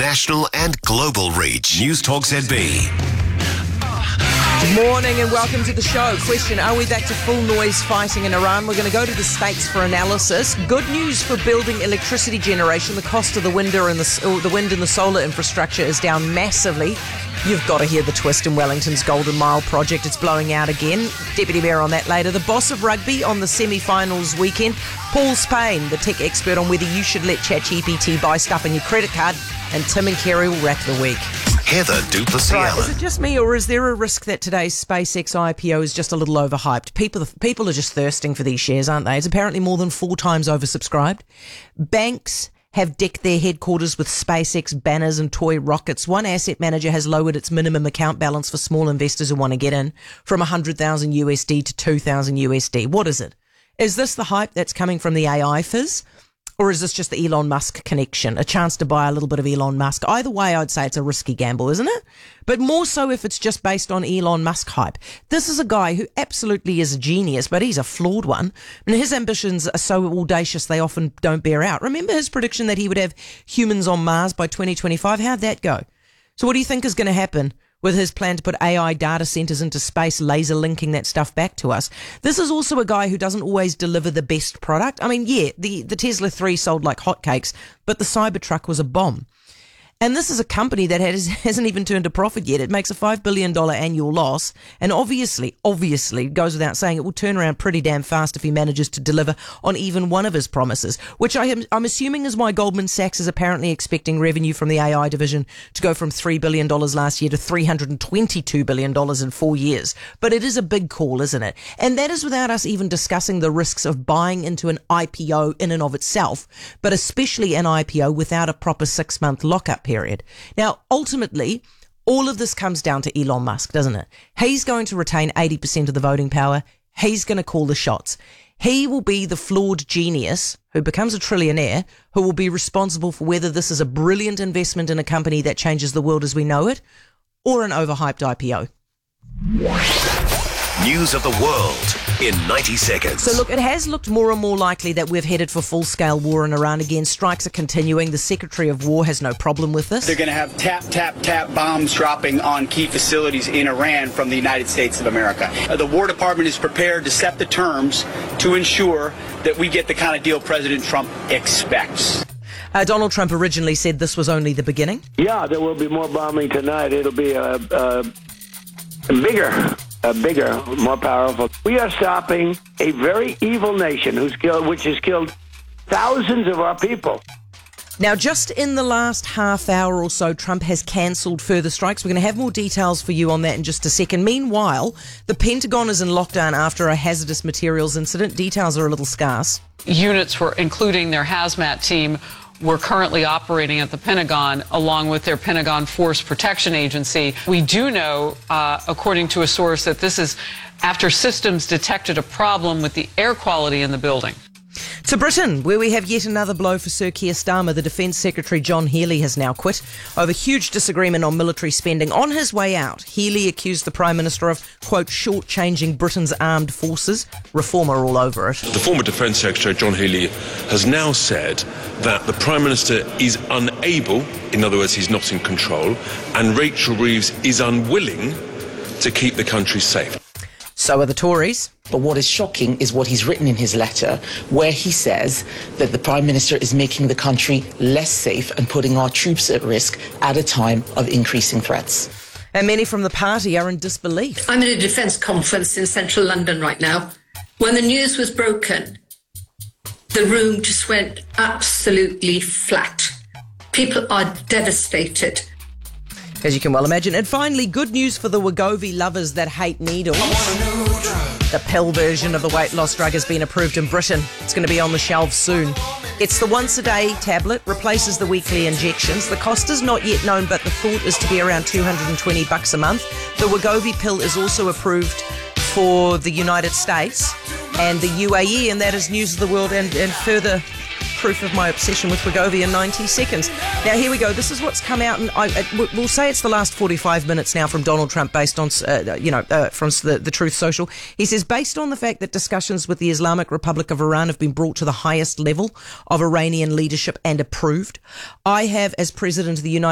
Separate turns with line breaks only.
national and global reach. News Talk ZB.
Good morning and welcome to the show. Question, are we back to full noise fighting in Iran? We're going to go to the States for analysis. Good news for building electricity generation. The cost of the wind and the solar infrastructure is down massively. You've got to hear the twist in Wellington's Golden Mile project. It's blowing out again. Deputy Mayor on that later. The boss of rugby on the semi-finals weekend. Paul Spain, the tech expert on whether you should let ChatGPT buy stuff on your credit card. And Tim and Kerry will wrap the week.
Heather Duplessis Allen.
Is it just me, or is there a risk that today's SpaceX IPO is just a little overhyped? People are just thirsting for these shares, aren't they? It's apparently more than 4 times oversubscribed. Banks have decked their headquarters with SpaceX banners and toy rockets. One asset manager has lowered its minimum account balance for small investors who want to get in from $100,000 USD to $2,000 USD. What is it? Is this the hype that's coming from the AI fizz? Or is this just the Elon Musk connection, a chance to buy a little bit of Elon Musk? Either way, I'd say it's a risky gamble, isn't it? But more so if it's just based on Elon Musk hype. This is a guy who absolutely is a genius, but he's a flawed one. And his ambitions are so audacious they often don't bear out. Remember his prediction that he would have humans on Mars by 2025? How'd that go? So what do you think is going to happen with his plan to put AI data centers into space, laser linking that stuff back to us? This is also a guy who doesn't always deliver the best product. I mean, yeah, the Tesla 3 sold like hotcakes, but the Cybertruck was a bomb. And this is a company that hasn't even turned a profit yet. It makes a $5 billion annual loss. And obviously, goes without saying, it will turn around pretty damn fast if he manages to deliver on even one of his promises, which I'm assuming is why Goldman Sachs is apparently expecting revenue from the AI division to go from $3 billion last year to $322 billion in 4 years. But it is a big call, isn't it? And that is without us even discussing the risks of buying into an IPO in and of itself, but especially an IPO without a proper 6-month lockup period. Now, ultimately, all of this comes down to Elon Musk, doesn't it? He's going to retain 80% of the voting power. He's going to call the shots. He will be the flawed genius who becomes a trillionaire, who will be responsible for whether this is a brilliant investment in a company that changes the world as we know it, or an overhyped IPO.
News of the world in 90 seconds.
So look, it has looked more and more likely that we've headed for full-scale war in Iran again. Strikes are continuing. The Secretary of War has no problem with this.
They're going to have tap, tap, tap bombs dropping on key facilities in Iran from the United States of America. The War Department is prepared to set the terms to ensure that we get the kind of deal President Trump expects.
Donald Trump originally said this was only the beginning.
Yeah, there will be more bombing tonight. It'll be bigger, more powerful. We are stopping a very evil nation which has killed thousands of our people.
Now, just in the last half hour or so, Trump has cancelled further strikes. We're going to have more details for you on that in just a second. Meanwhile, the Pentagon is in lockdown after a hazardous materials incident. Details are a little scarce.
Units including their hazmat team, were currently operating at the Pentagon along with their Pentagon Force Protection Agency. We do know, according to a source, that this is after systems detected a problem with the air quality in the building.
To Britain, where we have yet another blow for Sir Keir Starmer. The Defence Secretary John Healey has now quit over huge disagreement on military spending. On his way out, Healey accused the Prime Minister of, quote, shortchanging Britain's armed forces. Reformer all over it.
The former Defence Secretary John Healey has now said that the Prime Minister is unable, in other words, he's not in control, and Rachel Reeves is unwilling to keep the country safe.
So are the Tories.
But what is shocking is what he's written in his letter, where he says that the Prime Minister is making the country less safe and putting our troops at risk at a time of increasing threats.
And many from the party are in disbelief.
I'm at a defence conference in central London right now. When the news was broken, the room just went absolutely flat. People are devastated.
As you can well imagine. And finally, good news for the Wegovy lovers that hate needles. The pill version of the weight loss drug has been approved in Britain. It's going to be on the shelves soon. It's the once-a-day tablet, replaces the weekly injections. The cost is not yet known, but the thought is to be around $220 a month. The Wegovy pill is also approved for the United States and the UAE, and that is news of the world and further proof of my obsession with Wegovy in 90 seconds. Now, here we go. This is what's come out, and we'll say it's the last 45 minutes now from Donald Trump based on, from the Truth Social. He says, based on the fact that discussions with the Islamic Republic of Iran have been brought to the highest level of Iranian leadership and approved, I have, as President of the United